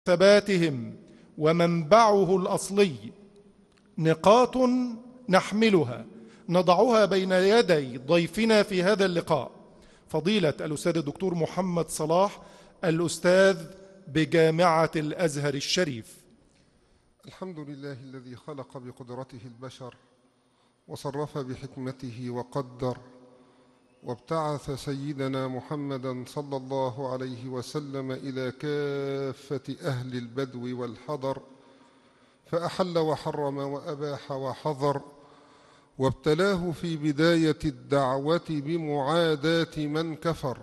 ثباتهم ومنبعه الأصلي نقاط نحملها نضعها بين يدي ضيفنا في هذا اللقاء، فضيلة الأستاذ الدكتور محمد صلاح، الأستاذ بجامعة الأزهر الشريف. الحمد لله الذي خلق بقدرته البشر وصرف بحكمته وقدر، وابتعث سيدنا محمدا صلى الله عليه وسلم إلى كافة أهل البدو والحضر، فأحل وحرم وأباح وحظر، وابتلاه في بداية الدعوة بمعاداة من كفر،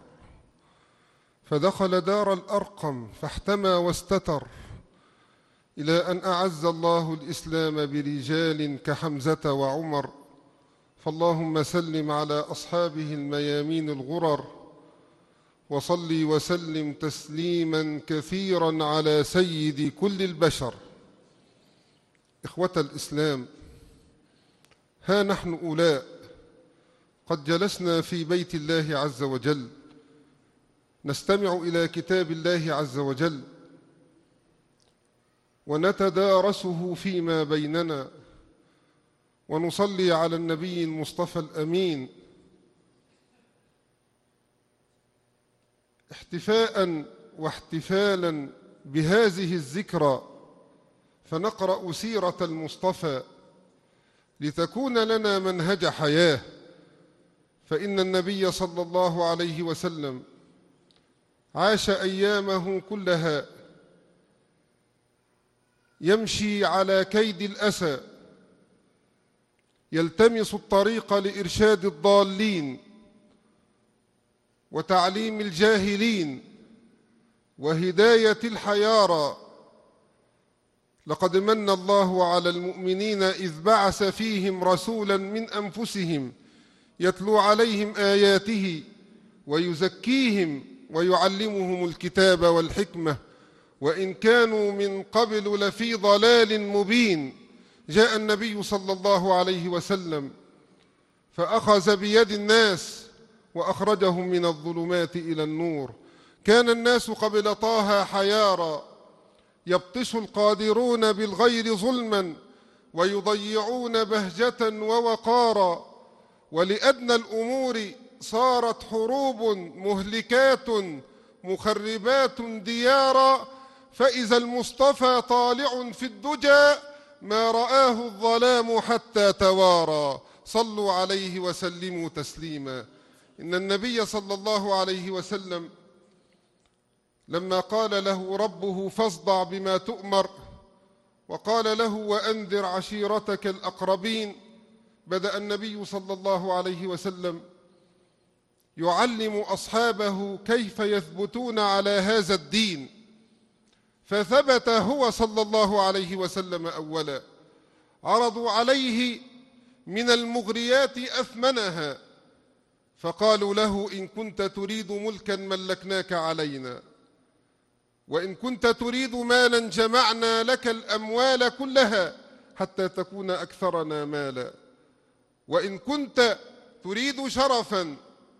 فدخل دار الأرقم فاحتمى واستتر، إلى أن أعز الله الإسلام برجال كحمزة وعمر. فاللهم سلم على أصحابه الميامين الغرر، وصلي وسلم تسليما كثيرا على سيد كل البشر. إخوة الإسلام، ها نحن أولاء قد جلسنا في بيت الله عز وجل نستمع إلى كتاب الله عز وجل ونتدارسه فيما بيننا، ونصلي على النبي المصطفى الأمين احتفاء واحتفالا بهذه الذكرى، فنقرأ سيرة المصطفى لتكون لنا منهج حياة. فإن النبي صلى الله عليه وسلم عاش أيامه كلها يمشي على كيد الأسى، يلتمس الطريق لإرشاد الضالين وتعليم الجاهلين وهداية الحيارى. لقد من الله على المؤمنين إذ بعث فيهم رسولا من أنفسهم يتلو عليهم آياته ويزكيهم ويعلمهم الكتاب والحكمة وإن كانوا من قبل لفي ضلال مبين. جاء النبي صلى الله عليه وسلم فأخذ بيد الناس وأخرجهم من الظلمات إلى النور. كان الناس قبل طه حيارى، يبطش القادرون بالغير ظلما ويضيعون بهجة ووقارا، ولأدنى الأمور صارت حروب مهلكات مخربات ديارا، فإذا المصطفى طالع في الدجى ما رآه الظلام حتى توارى. صلوا عليه وسلموا تسليما. إن النبي صلى الله عليه وسلم لما قال له ربه فاصدع بما تؤمر، وقال له وأنذر عشيرتك الأقربين، بدأ النبي صلى الله عليه وسلم يعلم أصحابه كيف يثبتون على هذا الدين، فثبت هو صلى الله عليه وسلم أولا. عرضوا عليه من المغريات أثمنها، فقالوا له إن كنت تريد ملكا ملكناك علينا، وإن كنت تريد مالا جمعنا لك الأموال كلها حتى تكون أكثرنا مالا، وإن كنت تريد شرفا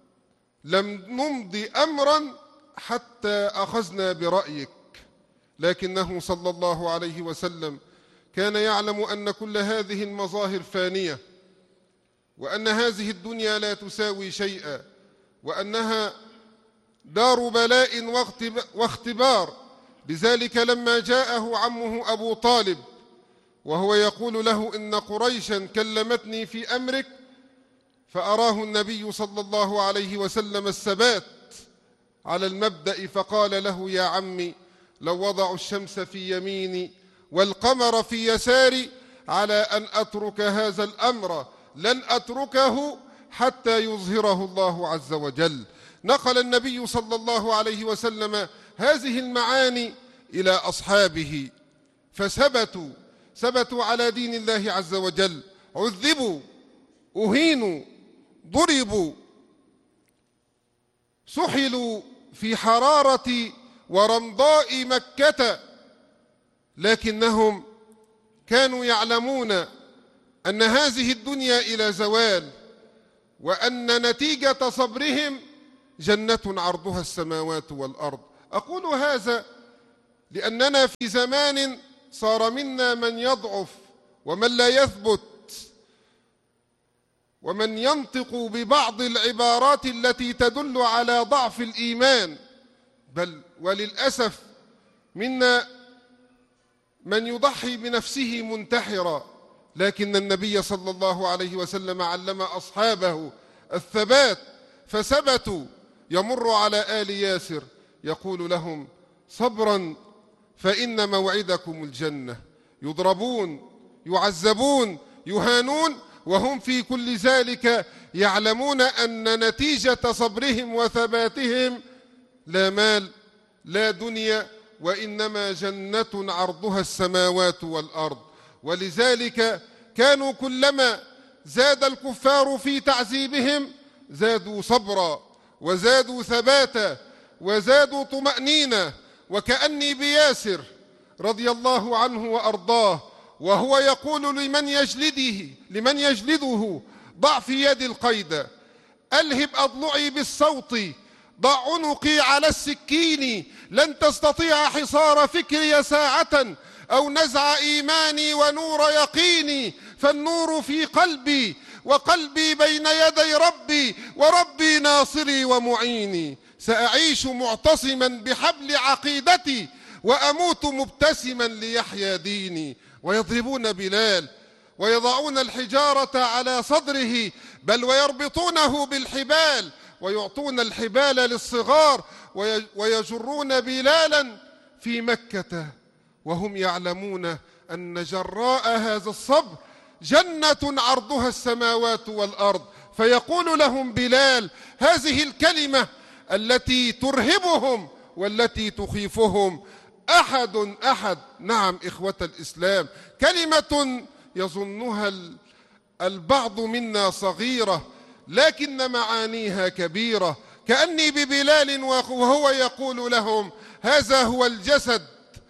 لم نمضي أمرا حتى أخذنا برأيك. لكنه صلى الله عليه وسلم كان يعلم أن كل هذه المظاهر فانية، وأن هذه الدنيا لا تساوي شيئا، وأنها دار بلاء واختبار. لذلك لما جاءه عمه أبو طالب وهو يقول له إن قريشا كلمتني في أمرك، فأراه النبي صلى الله عليه وسلم الثبات على المبدأ، فقال له يا عمي لو وضعوا الشمس في يميني والقمر في يساري على أن أترك هذا الأمر لن أتركه حتى يظهره الله عز وجل. نقل النبي صلى الله عليه وسلم هذه المعاني إلى أصحابه فثبتوا على دين الله عز وجل، عذبوا، أهينوا، ضربوا، سحلوا في حرارة ورمضاء مكة، لكنهم كانوا يعلمون أن هذه الدنيا إلى زوال، وأن نتيجة صبرهم جنة عرضها السماوات والأرض. أقول هذا لأننا في زمان صار منا من يضعف ومن لا يثبت، ومن ينطق ببعض العبارات التي تدل على ضعف الإيمان، بل وللأسف منا من يضحي بنفسه منتحرا. لكن النبي صلى الله عليه وسلم علم أصحابه الثبات فثبتوا. يمر على آل ياسر يقول لهم: صبرا فإن موعدكم الجنة. يضربون، يعذبون، يهانون، وهم في كل ذلك يعلمون أن نتيجة صبرهم وثباتهم لا مال لا دنيا، وإنما جنة عرضها السماوات والأرض. ولذلك كانوا كلما زاد الكفار في تعذيبهم زادوا صبرا وزادوا ثباتا وزادوا طمأنينة. وكأني بياسر رضي الله عنه وأرضاه وهو يقول لمن يجلده: ضع في يدي القيد، ألهب أضلعي بالصوت، ضع عنقي على السكين، لن تستطيع حصار فكري ساعة أو نزع إيماني ونور يقيني، فالنور في قلبي وقلبي بين يدي ربي، وربي ناصري ومعيني. سأعيش معتصما بحبل عقيدتي وأموت مبتسما ليحيا ديني. ويضربون بلال ويضعون الحجارة على صدره، بل ويربطونه بالحبال ويعطون الحبال للصغار ويجرون بلالا في مكة وهم يعلمون أن جراء هذا الصبر جنة عرضها السماوات والأرض. فيقول لهم بلال هذه الكلمة التي ترهبهم والتي تخيفهم: أحد. نعم إخوة الإسلام، كلمة يظنها البعض منا صغيرة لكن معانيها كبيرة. كأني ببلال وهو يقول لهم: هذا هو الجسد،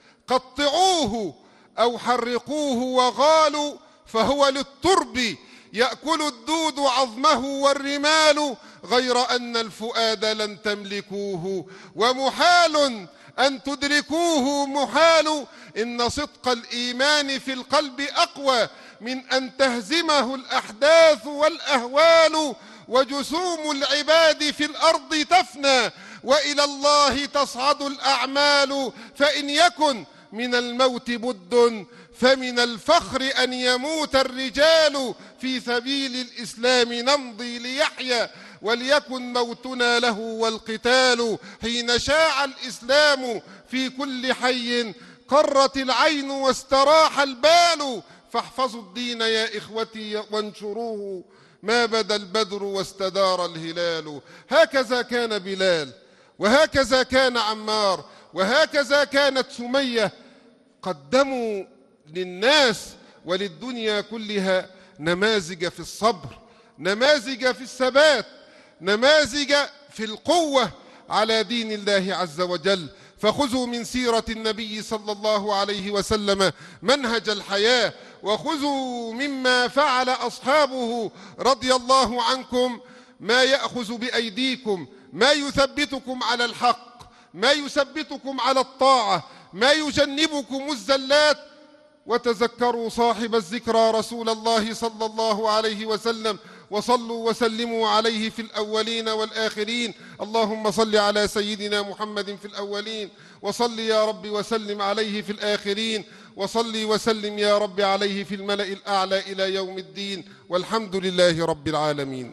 قطعوه أو حرقوه وغالوا، فهو للترب يأكل الدود عظمه والرمال، غير أن الفؤاد لن تملكوه ومحال أن تدركوه محال. إن صدق الإيمان في القلب أقوى من أن تهزمه الأحداث والأهوال، وجسوم العباد في الأرض تفنى وإلى الله تصعد الأعمال. فإن يكن من الموت بد فمن الفخر أن يموت الرجال، في سبيل الإسلام نمضي ليحيى وليكن موتنا له والقتال. حين شاع الإسلام في كل حي قرت العين واستراح البال، فاحفظوا الدين يا إخوتي وانشروه ما بدا البدر واستدار الهلال. هكذا كان بلال، وهكذا كان عمار، وهكذا كانت سمية، قدموا للناس وللدنيا كلها نماذج في الصبر، نماذج في الثبات، نماذج في القوة على دين الله عز وجل. فخذوا من سيرة النبي صلى الله عليه وسلم منهج الحياة، وخذوا مما فعل أصحابه رضي الله عنكم ما يأخذ بأيديكم، ما يثبتكم على الحق، ما يثبتكم على الطاعة، ما يجنبكم الزلات. وتذكروا صاحب الذكرى رسول الله صلى الله عليه وسلم، وصلوا وسلموا عليه في الأولين والآخرين. اللهم صل على سيدنا محمد في الأولين، وصل يا رب وسلم عليه في الآخرين، وصل وسلم يا رب عليه في الملأ الأعلى إلى يوم الدين، والحمد لله رب العالمين.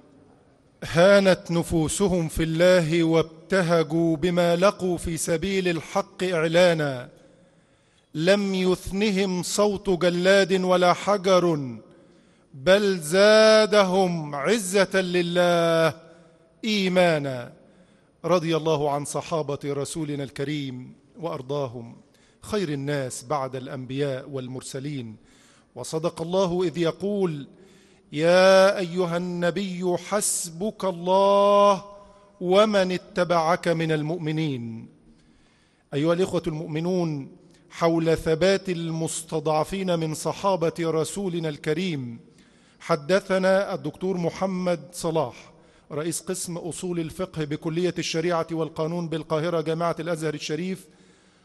هانت نفوسهم في الله وابتهجوا بما لقوا في سبيل الحق إعلانا، لم يثنهم صوت جلاد ولا حجر، بل زادهم عزة لله إيمانا. رضي الله عن صحابة رسولنا الكريم وأرضاهم، خير الناس بعد الأنبياء والمرسلين. وصدق الله إذ يقول: يا أيها النبي حسبك الله ومن اتبعك من المؤمنين. أيها الإخوة المؤمنون، حول ثبات المستضعفين من صحابة رسولنا الكريم حدثنا الدكتور محمد صلاح، رئيس قسم أصول الفقه بكلية الشريعة والقانون بالقاهرة جامعة الأزهر الشريف،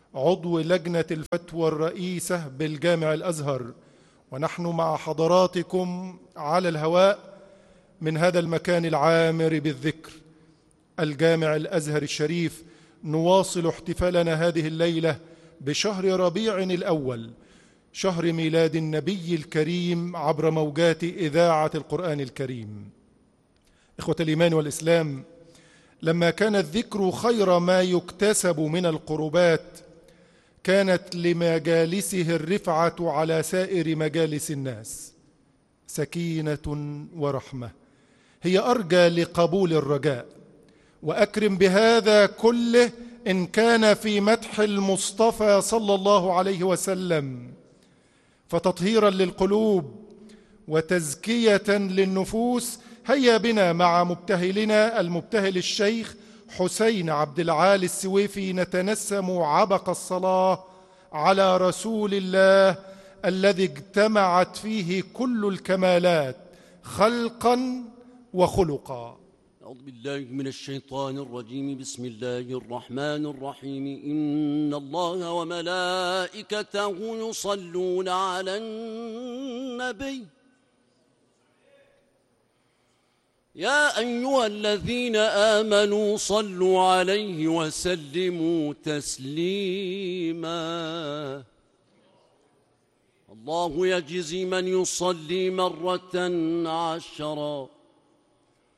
عضو لجنة الفتوى الرئيسة بالجامع الأزهر، ونحن مع حضراتكم على الهواء من هذا المكان العامر بالذكر الجامع الأزهر الشريف، نواصل احتفالنا هذه الليلة بشهر ربيع الأول، شهر ميلاد النبي الكريم، عبر موجات إذاعة القرآن الكريم. إخوة الإيمان والإسلام، لما كان الذكر خير ما يكتسب من القربات، كانت لمجالسه الرفعة على سائر مجالس الناس، سكينة ورحمة، هي أرجى لقبول الرجاء. وأكرم بهذا كله إن كان في مدح المصطفى صلى الله عليه وسلم، فتطهيرا للقلوب وتزكية للنفوس. هيا بنا مع مبتهلنا المبتهل الشيخ حسين عبد العالي السويفي نتنسم عبق الصلاة على رسول الله الذي اجتمعت فيه كل الكمالات خلقا وخلقا. أعوذ بالله من الشيطان الرجيم. بسم الله الرحمن الرحيم. إن الله وملائكته يصلون على النبي يا أيها الذين آمنوا صلوا عليه وسلموا تسليما. الله يجزي من يصلي مرة 10